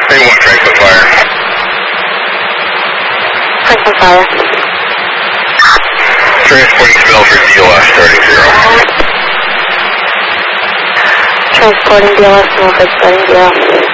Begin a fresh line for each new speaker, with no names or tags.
1 Franklin Fire.
Franklin Fire.
Transporting to Belford, DLS starting 0.
Transporting DLS, Milford starting 0.